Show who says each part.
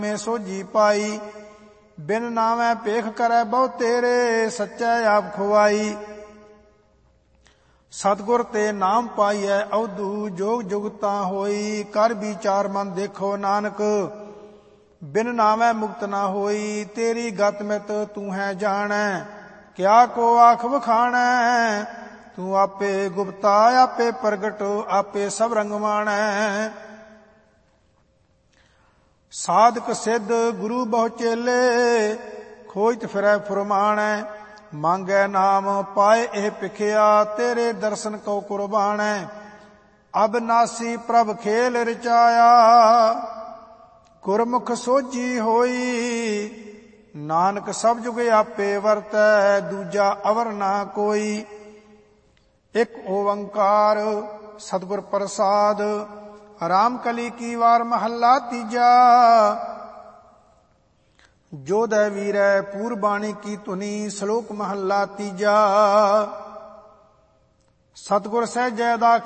Speaker 1: में सोझी पाई। बिन नामै पेख करै बहु तेरे, सच्चै आप खुआई। सतगुर ते नाम पाइयै अवधू, जोग जुगता होई। कर विचार मन देखो नानक, बिन नामै मुक्त ना होई। तेरी गत मित तू है जानै, क्या को आख बखाणै। तू आपे गुप्ता आपे प्रगट, आपे सब रंग माणै। साधक सिद्ध गुरु बहु चेले, खोजत फिरै फुरमाणै। मांगै नाम पाए एह पिखिया, तेरे दर्शन को कुर्बाणै। अबनासी प्रभ खेल रचाया, गुरमुख सोझी होई। नानक सब जुग आपे वरतै, दूजा अवर ना कोई। एक ओंकार सतगुर प्रसाद, राम कली की वार महला तीजा। जोधै वीरै पूरबाणी की धुनी, श्लोक महला तीजा। सतगुर सहजै दा